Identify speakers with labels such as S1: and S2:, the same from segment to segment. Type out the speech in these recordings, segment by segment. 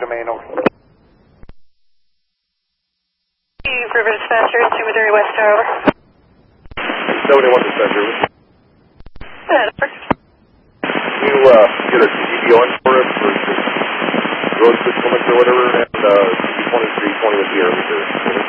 S1: domain, over.
S2: River Dispatcher, Cemetery West Tower, over.
S3: 71 Dispatcher, over.
S2: Good, over.
S3: Can you get a CDB on for us for road system or whatever, and 2320 with the air meter?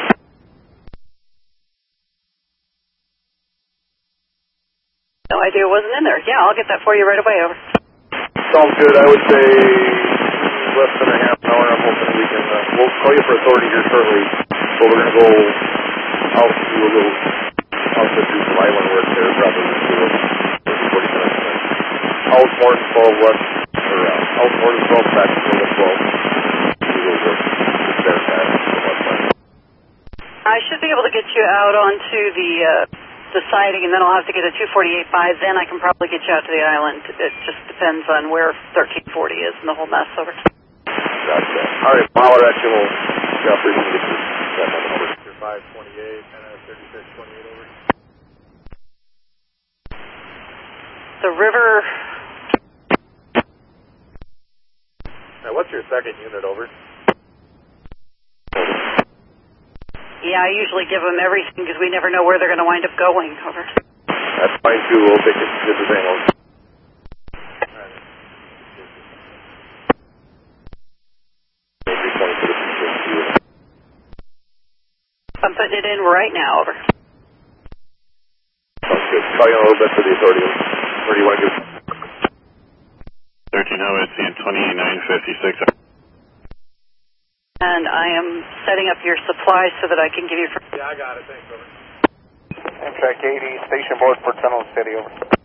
S2: No idea it wasn't in there. Yeah, I'll get that for you right away, over.
S3: Sounds good. I would say less than a half an hour. I'm hoping we can, we'll call you for authority here shortly, but we're going to go out to a little, out to do some island work there, probably do it 40 minutes. Out more than 12 west, or out more than 12 back to more than 12. We will work just there at the west side.
S2: I should be able to get you out onto the siding, and then I'll have to get a 248.5. Then I can probably get you out to the island. It just depends on where 1340 is and the whole mess, over.
S3: Gotcha. All right, Power Action will stop here and get you that number. 528 and 3628, over.
S2: The river.
S3: Now, what's your second unit, over?
S2: Yeah, I usually give them everything because we never know where they're going to wind up going, over.
S3: That's fine, too. We'll take it to the same one.
S2: I'm putting it in right now, over.
S3: Sounds good. Call you in a little bit for the authority. Where do you want to go?
S4: 1300, seeing 2956.
S2: And I am setting up your supplies so that I can give you...
S3: Yeah, I got it. Thanks, over.
S1: Amtrak 80, station board for Tunnel City, over.